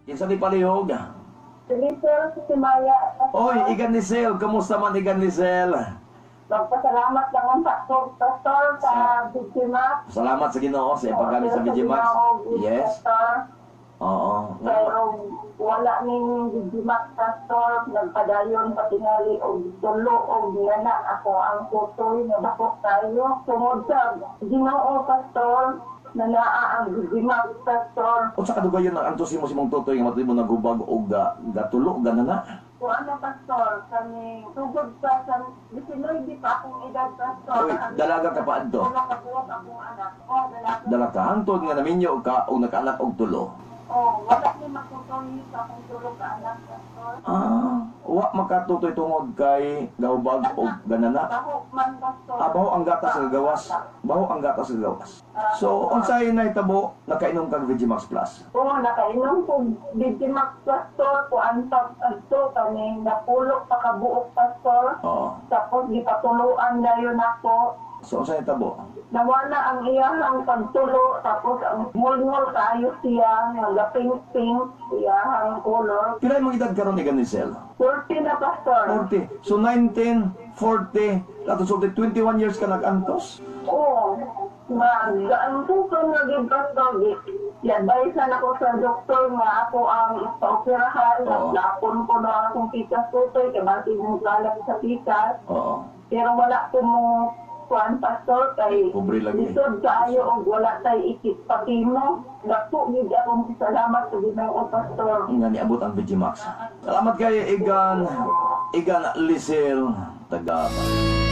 Kinsa ni palihog? Silisel si Maya. Oy, Igan Lisel, kamusta man Igan Lisel? Magpasalamat lang ang pastor sa biktima. Salamat sa Ginoo sa paggamit sa Vigimax. Yes. Oo. Pero wala ning Vigimax pastor, nagpadayon patingali og tulo og nana ako ang tutoy nga bakok tayo. Tungod sa Ginoo pastor, na naa ang Vigimax pastor. Unsa kadugayon ang antusin mo si mong tutoy nga matay mo nagubag og gatulo ganana? Kuan na pastor, kami tugod pa sa 19 di pa akong edad pastor. Uy, dalaga ka pa adto. Wala ka buwag akong anak. Dalaga. Dala ka hangtod nga naminyo ka og nakaanak og tulo. Wala ni matutoy sa akong tulo ka anak pastor. Wa makatutoy tungod kay gahubag og ganana. Baho man pastor. Baho ang gatas sa gawas. Baho ang gatas sa gawas. So, unsay nahitabo nakainom kag Vigimax Plus? Nakainom ko Vigimax pastor ko antap adto kami napulok pa ka buok pastor. Oo. Tapos gipatuluan na yun ako. So, unsay nahitabo? Nawala ang iyang pagtulo, tapos ang mulmul kayo siya, nga gaping-pink, iyang color. Pila imong edad karon ni Ganisel? 40 na pastor. 40. So 19, 40, lato so 21 years ka nag-antos. Oo. Ang ko naging pastor, i-advise ako sa doktor nga ako ang ipaoperahan, Oo. napon ko na akong pikas tutoy, kaya bakit yung kalag sa pikas. Oo. Pero wala ko mo kuan pastor kay Pobre lagi. lisod kaayo og wala tay ikit patimo. Dako gid akong salamat sa Ginoo pastor. Nga niabot ang Vigimax. Salamat kay Igan Lisel Tagapa.